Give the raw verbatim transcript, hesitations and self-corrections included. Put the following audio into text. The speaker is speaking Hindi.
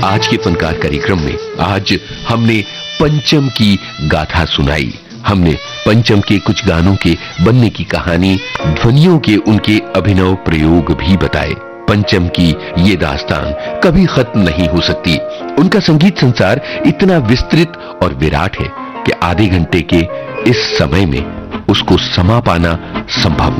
आज के फनकार कार्यक्रम में आज हमने पंचम की गाथा सुनाई। हमने पंचम के कुछ गानों के बनने की कहानी, ध्वनियों के उनके अभिनव प्रयोग भी बताए। पंचम की ये दास्तान कभी खत्म नहीं हो सकती। उनका संगीत संसार इतना विस्तृत और विराट है कि आधे घंटे के इस समय में उसको समा पाना संभव